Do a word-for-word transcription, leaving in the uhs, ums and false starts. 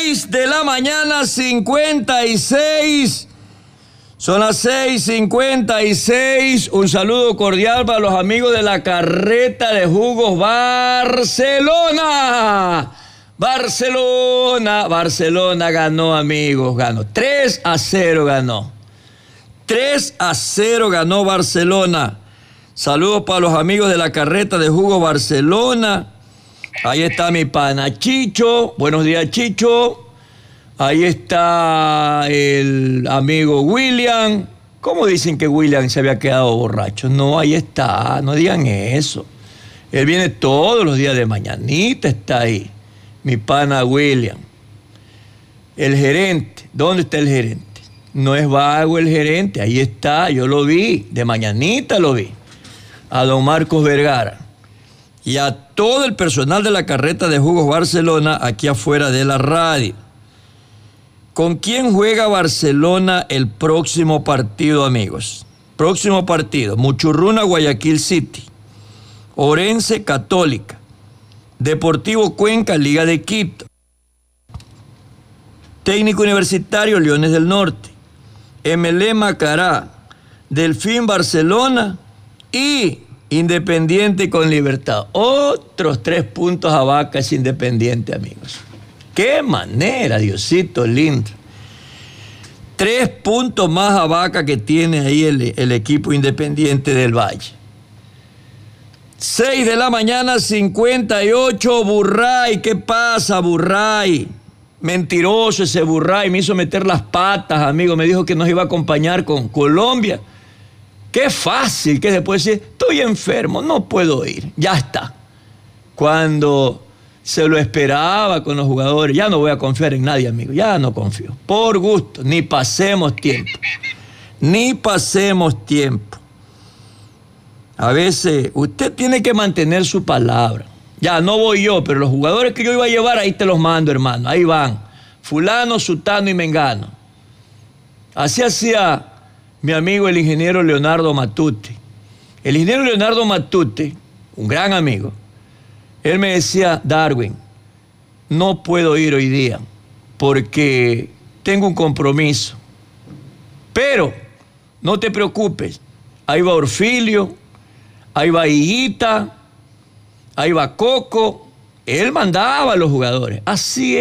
seis de la mañana, cincuenta y seis. Son las seis cincuenta y seis. Un saludo cordial para los amigos de la carreta de jugos Barcelona. Barcelona, Barcelona ganó, amigos, ganó. tres a cero ganó. tres a cero ganó Barcelona. Saludos para los amigos de la carreta de jugos Barcelona. Ahí está mi pana Chicho. Buenos días, Chicho. Ahí está el amigo William. ¿Cómo dicen que William se había quedado borracho? No, ahí está, no digan eso. Él viene todos los días de mañanita, está ahí. Mi pana William. El gerente, ¿dónde está el gerente? No es vago el gerente, ahí está, yo lo vi, de mañanita lo vi. A don Marcos Vergara. Y a todo el personal de la carreta de jugos Barcelona aquí afuera de la radio. ¿Con quién juega Barcelona el próximo partido, amigos? Próximo partido, Muchurruna, Guayaquil City, Orense, Católica, Deportivo Cuenca, Liga de Quito, Técnico Universitario, Leones del Norte, M L E Macará, Delfín, Barcelona y Independiente con Libertad. Otros tres puntos a Vaca es Independiente, amigos. ¡Qué manera, Diosito lindo! Tres puntos más a Vaca que tiene ahí el, el equipo Independiente del Valle. Seis de la mañana, cincuenta y ocho. Burray, ¿qué pasa, Burray? Mentiroso ese Burray, me hizo meter las patas, amigo. Me dijo que nos iba a acompañar con Colombia. Qué fácil que después decir, estoy enfermo, no puedo ir. Ya está. Cuando se lo esperaba con los jugadores, ya no voy a confiar en nadie, amigo. Ya no confío. Por gusto, ni pasemos tiempo. Ni pasemos tiempo. A veces usted tiene que mantener su palabra. Ya, no voy yo, pero los jugadores que yo iba a llevar, ahí te los mando, hermano. Ahí van. Fulano, sutano y mengano. Así hacía mi amigo el ingeniero Leonardo Matute. El ingeniero Leonardo Matute, un gran amigo, él me decía, Darwin, no puedo ir hoy día porque tengo un compromiso. Pero no te preocupes, ahí va Orfilio, ahí va Higuita, ahí va Coco. Él mandaba a los jugadores. Así es.